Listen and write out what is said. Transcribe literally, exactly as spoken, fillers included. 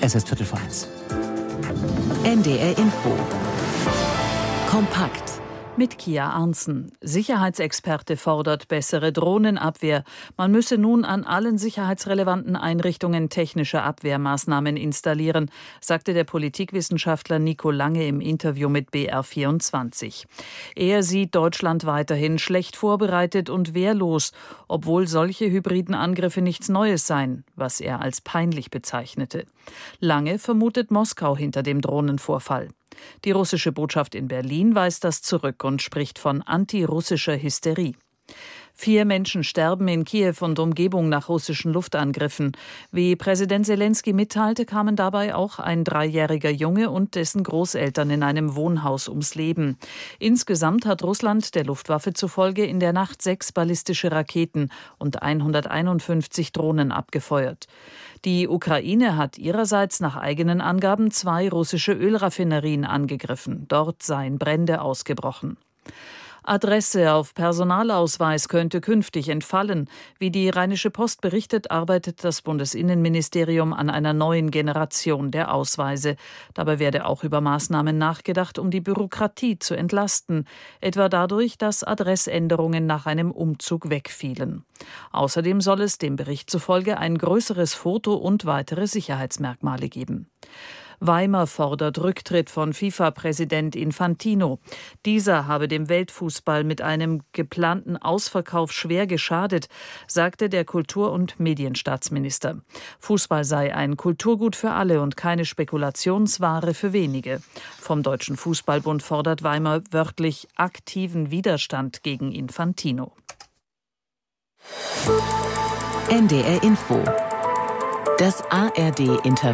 Es ist Viertel vor eins. N D R Info. Kompakt. Mit Kia Arntzen. Sicherheitsexperte fordert bessere Drohnenabwehr. Man müsse nun an allen sicherheitsrelevanten Einrichtungen technische Abwehrmaßnahmen installieren, sagte der Politikwissenschaftler Nico Lange im Interview mit B R vierundzwanzig. Er sieht Deutschland weiterhin schlecht vorbereitet und wehrlos, obwohl solche hybriden Angriffe nichts Neues seien, was er als peinlich bezeichnete. Lange vermutet Moskau hinter dem Drohnenvorfall. Die russische Botschaft in Berlin weist das zurück und spricht von antirussischer Hysterie. Vier Menschen sterben in Kiew und Umgebung nach russischen Luftangriffen. Wie Präsident Selenskyj mitteilte, kamen dabei auch ein dreijähriger Junge und dessen Großeltern in einem Wohnhaus ums Leben. Insgesamt hat Russland der Luftwaffe zufolge in der Nacht sechs ballistische Raketen und hunderteinundfünfzig Drohnen abgefeuert. Die Ukraine hat ihrerseits nach eigenen Angaben zwei russische Ölraffinerien angegriffen. Dort seien Brände ausgebrochen. Adresse auf Personalausweis könnte künftig entfallen. Wie die Rheinische Post berichtet, arbeitet das Bundesinnenministerium an einer neuen Generation der Ausweise. Dabei werde auch über Maßnahmen nachgedacht, um die Bürokratie zu entlasten, etwa dadurch, dass Adressänderungen nach einem Umzug wegfielen. Außerdem soll es dem Bericht zufolge ein größeres Foto und weitere Sicherheitsmerkmale geben. Weimar fordert Rücktritt von FIFA-Präsident Infantino. Dieser habe dem Weltfußball mit einem geplanten Ausverkauf schwer geschadet, sagte der Kultur- und Medienstaatsminister. Fußball sei ein Kulturgut für alle und keine Spekulationsware für wenige. Vom Deutschen Fußballbund fordert Weimar wörtlich aktiven Widerstand gegen Infantino. N D R Info. Das A R D-Interview.